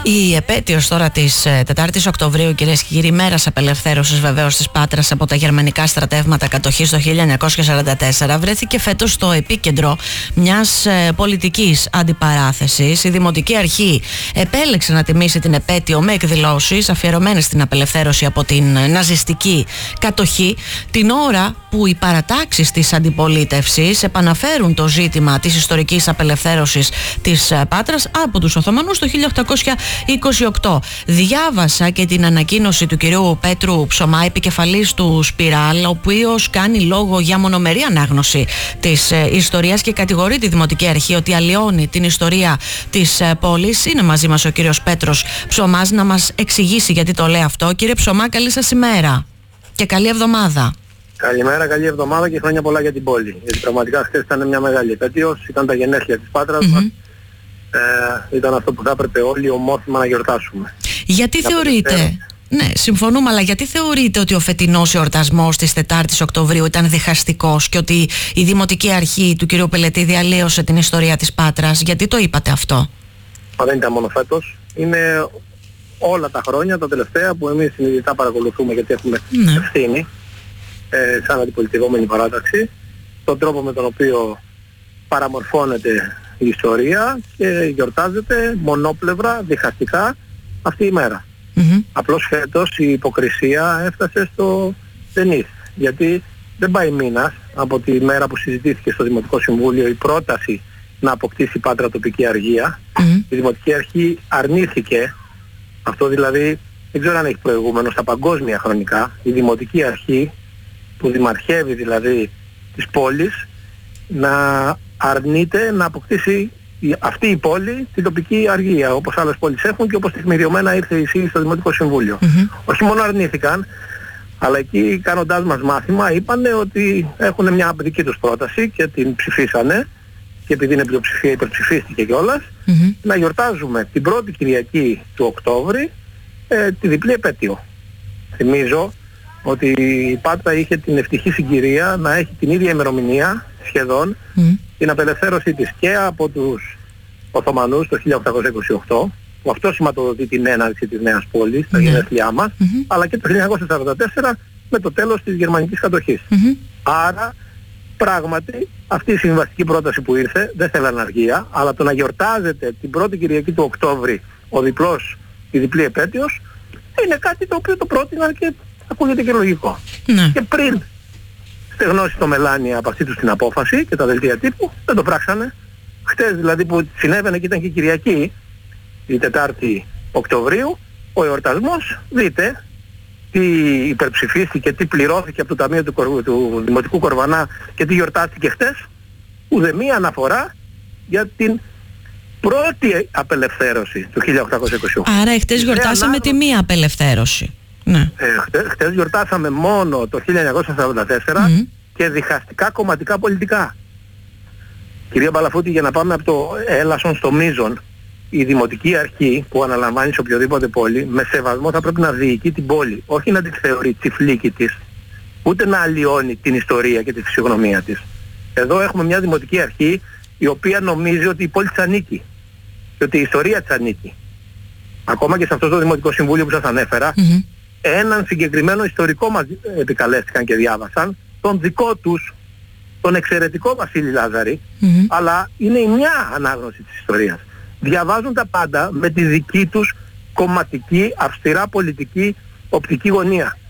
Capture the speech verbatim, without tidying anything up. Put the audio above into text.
Η επέτειος τώρα της τετάρτης Οκτωβρίου, κυρίες και κύριοι, μέρας απελευθέρωσης βεβαίως της Πάτρας από τα γερμανικά στρατεύματα κατοχής το χίλια εννιακόσια σαράντα τέσσερα, βρέθηκε φέτος στο επίκεντρο μιας ε, πολιτικής αντιπαράθεσης. Η Δημοτική Αρχή επέλεξε να τιμήσει την επέτειο με εκδηλώσεις αφιερωμένες στην απελευθέρωση από την ναζιστική κατοχή, την ώρα που οι παρατάξεις της αντιπολίτευσης επαναφέρουν το ζήτημα της ιστορικής απελευθέρωσης της Πάτρας από τους Οθωμανούς το χίλια οκτακόσια είκοσι οκτώ. Διάβασα και την ανακοίνωση του κυρίου Πέτρου Ψωμά, επικεφαλής του Σπιράλ, ο οποίος κάνει λόγο για μονομερή ανάγνωση της ε, ιστορίας και κατηγορεί τη Δημοτική Αρχή ότι αλλοιώνει την ιστορία της ε, πόλης. Είναι μαζί μας ο κύριος Πέτρος Ψωμάς να μας εξηγήσει γιατί το λέει αυτό. Κύριε Ψωμά, καλή σας ημέρα και καλή εβδομάδα. Καλημέρα, καλή εβδομάδα και χρόνια πολλά για την πόλη. Γιατί πραγματικά χθες ήταν μια μεγάλη επέτειος, ήταν τα γενέθλια της Πάτρας mm-hmm. μας. Ε, ήταν αυτό που θα έπρεπε όλοι ομόθυμα να γιορτάσουμε. Γιατί να θεωρείτε, περιστέρω. ναι συμφωνούμε, αλλά γιατί θεωρείτε ότι ο φετινός εορτασμός της τετάρτης Οκτωβρίου ήταν διχαστικός και ότι η Δημοτική Αρχή του κ. Πελετίδη αλλίωσε την ιστορία της Πάτρας? Γιατί το είπατε αυτό? Μα δεν ήταν μόνο φέτος, είναι όλα τα χρόνια, τα τελευταία, που εμείς συνειδητά παρακολουθούμε, γιατί έχουμε ναι. ευθύνη ε, σαν αντιπολιτευόμενη παράταξη, τον τρόπο με τον οποίο παραμορφώνεται η ιστορία και γιορτάζεται μονόπλευρα, διχαστικά αυτή η μέρα. Mm-hmm. Απλώς φέτος η υποκρισία έφτασε στο τενίθ, γιατί δεν πάει μήνας από τη μέρα που συζητήθηκε στο Δημοτικό Συμβούλιο η πρόταση να αποκτήσει η Πάτρα τοπική αργία. Mm-hmm. Η Δημοτική Αρχή αρνήθηκε, αυτό δηλαδή δεν ξέρω αν έχει προηγούμενο στα παγκόσμια χρονικά, η Δημοτική Αρχή που δημαρχεύει δηλαδή της πόλης να αρνείται να αποκτήσει η, αυτή η πόλη την τοπική αργία, όπως άλλες πόλεις έχουν και όπως τεκμηριωμένα ήρθε η ΣΥ στο Δημοτικό Συμβούλιο. Mm-hmm. Όχι μόνο αρνήθηκαν, αλλά εκεί κάνοντάς μας μάθημα είπανε ότι έχουν μια δική τους πρόταση και την ψηφίσανε, και επειδή είναι πλειοψηφία υπερψηφίστηκε κιόλας, mm-hmm. να γιορτάζουμε την πρώτη Κυριακή του Οκτώβρη ε, τη διπλή επέτειο. Θυμίζω ότι η Πάτρα είχε την ευτυχή συγκυρία να έχει την ίδια ημερομηνία σχεδόν mm. την απελευθέρωσή της και από τους Οθωμανούς το χίλια οκτακόσια είκοσι οκτώ, που αυτό σηματοδοτεί την έναρξη της νέας πόλης, τα mm. γενέθλιά μας, mm-hmm. αλλά και το χίλια εννιακόσια σαράντα τέσσερα με το τέλος της γερμανικής κατοχής. Mm-hmm. Άρα πράγματι αυτή η συμβαστική πρόταση που ήρθε δεν θέλανε αργία, αλλά το να γιορτάζεται την πρώτη Κυριακή του Οκτώβρη ο διπλός, η διπλή επέτειος, είναι κάτι το οποίο το πρότειναν και ακούγεται και λογικό. Ναι. Και πριν στεγνώσει το μελάνι από αυτή τους την απόφαση και τα δελτία τύπου, δεν το πράξανε. Χτες δηλαδή που συνέβαινε και ήταν και Κυριακή, η τετάρτη Οκτωβρίου, ο εορτασμός, δείτε τι υπερψηφίστηκε, τι πληρώθηκε από το Ταμείο του, Κορ... του Δημοτικού Κορβανά και τι γιορτάστηκε χτες, ουδεμία αναφορά για την πρώτη απελευθέρωση του χίλια οκτακόσια είκοσι οκτώ. Άρα χτες γιορτάσαμε τη μία απελευθέρωση. Ναι. Ε, χτες, χτες γιορτάσαμε μόνο το χίλια εννιακόσια σαράντα τέσσερα mm. και διχαστικά κομματικά πολιτικά. Κυρία Μπαλαφούτη, για να πάμε από το έλασον στο μείζον, η Δημοτική Αρχή που αναλαμβάνει σε οποιοδήποτε πόλη με σεβασμό θα πρέπει να διοικεί την πόλη, όχι να τη θεωρεί τσιφλίκη της, ούτε να αλλοιώνει την ιστορία και τη φυσιογνωμία της. Εδώ έχουμε μια Δημοτική Αρχή η οποία νομίζει ότι η πόλη της ανήκει και ότι η ιστορία της ανήκει. Ακόμα και σε αυτό το Δημοτικό Συμβούλιο που σας ανέφερα, mm-hmm. έναν συγκεκριμένο ιστορικό μας επικαλέστηκαν και διάβασαν, τον δικό τους, τον εξαιρετικό Βασίλη Λάζαρη, mm-hmm. αλλά είναι η μια ανάγνωση της ιστορίας. Διαβάζουν τα πάντα με τη δική τους κομματική, αυστηρά πολιτική οπτική γωνία.